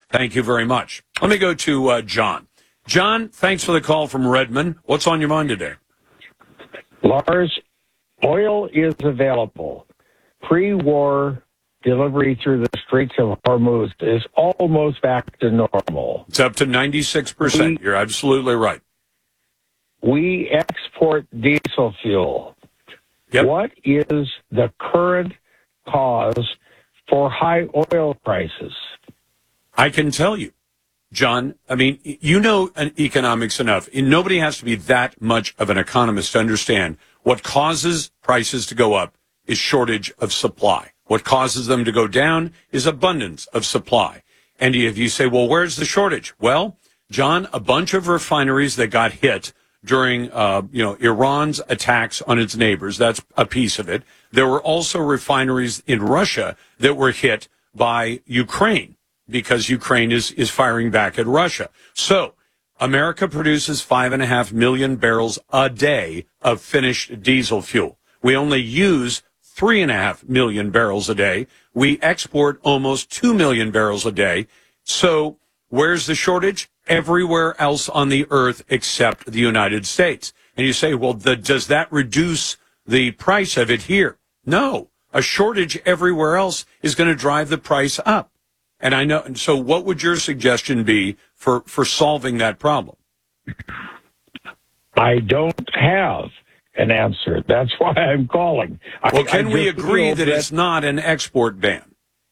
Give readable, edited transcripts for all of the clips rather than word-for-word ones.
Thank you very much. Let me go to John. John, thanks for the call from Redmond. What's on your mind today? Lars, oil is available. Pre-war delivery through the Straits of Hormuz is almost back to normal. It's up to 96%. You're absolutely right. We export diesel fuel. Yep. What is the current cause for high oil prices? I can tell you, John. I mean, you know economics enough. Nobody has to be that much of an economist to understand what causes prices to go up is shortage of supply. What causes them to go down is abundance of supply. And if you say, well, where's the shortage? Well, John, a bunch of refineries that got hit during, Iran's attacks on its neighbors. That's a piece of it. There were also refineries in Russia that were hit by Ukraine because Ukraine is firing back at Russia. So America produces 5.5 million barrels a day of finished diesel fuel. We only use 3.5 million barrels a day. We export almost 2 million barrels a day. So where's the shortage? Everywhere else on the earth except the United States. And you say, well, does that reduce the price of it here? No. A shortage everywhere else is going to drive the price up. And I know. So what would your suggestion be for solving that problem? I don't have an answer. That's why I'm calling. Well, can we agree that it's not an export ban?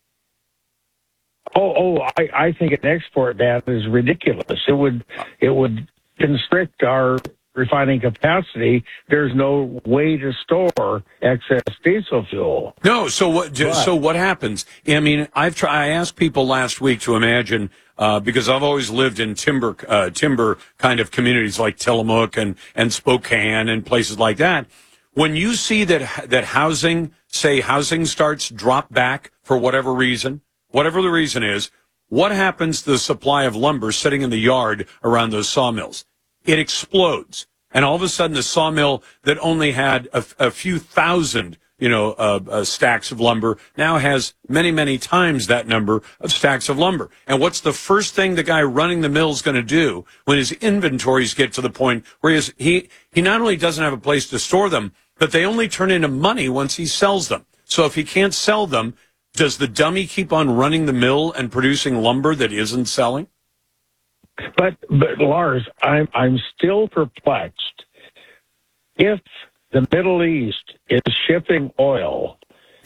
I think an export ban is ridiculous. It would constrict our refining capacity. There's no way to store excess diesel fuel. No. So what happens? I mean, I asked people last week to imagine because I've always lived in timber kind of communities like Tillamook and Spokane and places like that. When you see that housing starts drop back for whatever the reason is, what happens to the supply of lumber sitting in the yard around those sawmills? It explodes. And all of a sudden, the sawmill that only had a few thousand, stacks of lumber now has many, many times that number of stacks of lumber. And what's the first thing the guy running the mill is going to do when his inventories get to the point where he not only doesn't have a place to store them, but they only turn into money once he sells them. So if he can't sell them, does the dummy keep on running the mill and producing lumber that isn't selling? But Lars, I'm still perplexed. If the Middle East is shipping oil,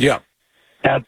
at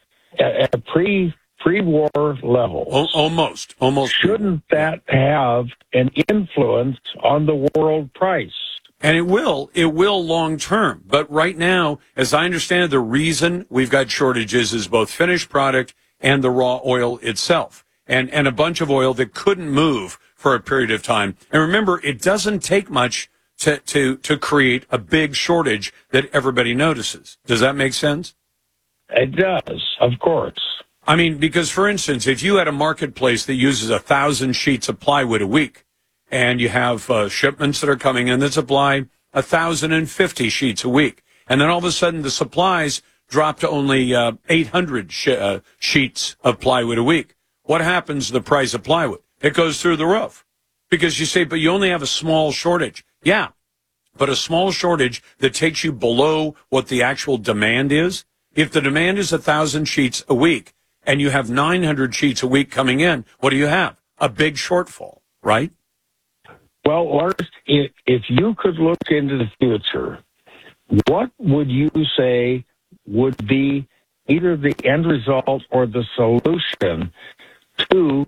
pre-war level, almost, shouldn't that have an influence on the world price? And it will long term. But right now, as I understand it, the reason we've got shortages is both finished product and the raw oil itself, and a bunch of oil that couldn't move for a period of time. And remember, it doesn't take much to create a big shortage that everybody notices. Does that make sense? It does, of course. I mean, because, for instance, if you had a marketplace that uses 1,000 sheets of plywood a week, and you have shipments that are coming in that supply 1,050 sheets a week, and then all of a sudden the supplies drop to only 800 sheets of plywood a week, what happens to the price of plywood? It goes through the roof. Because you say, but you only have a small shortage. Yeah, but a small shortage that takes you below what the actual demand is. If the demand is 1,000 sheets a week and you have 900 sheets a week coming in, what do you have? A big shortfall, right? Well, Lars, if you could look into the future, what would you say would be either the end result or the solution to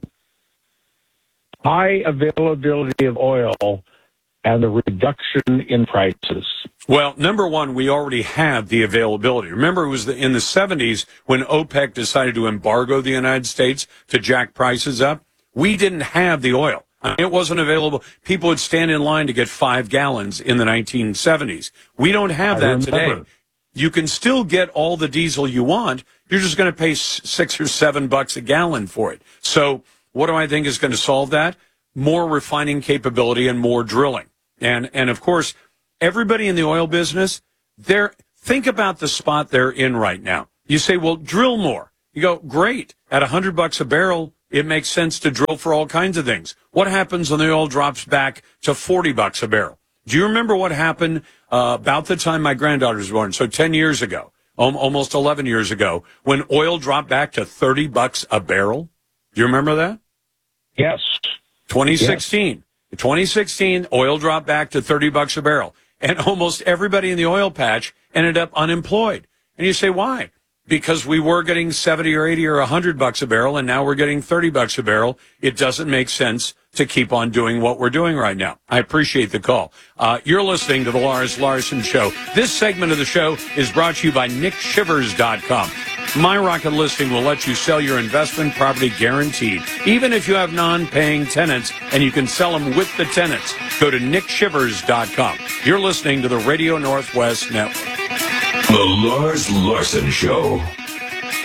high availability of oil and the reduction in prices? Well, number one, we already have the availability. Remember, it was in the 70s when OPEC decided to embargo the United States to jack prices up. We didn't have the oil. It wasn't available. People would stand in line to get 5 gallons in the 1970s. We don't have that today. You can still get all the diesel you want. You're just going to pay $6 or $7 a gallon for it. So what do I think is going to solve that? More refining capability and more drilling. And of course, everybody in the oil business, think about the spot they're in right now. You say, well, drill more. You go, great. At $100 a barrel, it makes sense to drill for all kinds of things. What happens when the oil drops back to $40 a barrel? Do you remember what happened about the time my granddaughter was born? So 10 years ago, almost 11 years ago, when oil dropped back to $30 a barrel. Do you remember that? Yes. 2016. Yes. 2016, oil dropped back to $30 a barrel. And almost everybody in the oil patch ended up unemployed. And you say, why? Because we were getting 70 or 80 or $100 a barrel, and now we're getting $30 a barrel. It doesn't make sense to keep on doing what we're doing right now. I appreciate the call. You're listening to the Lars Larson Show. This segment of the show is brought to you by NickShivers.com. My Rocket listing will let you sell your investment property guaranteed, even if you have non-paying tenants, and you can sell them with the tenants. Go to NickShivers.com. You're listening to the Radio Northwest Network. The Lars Larson Show.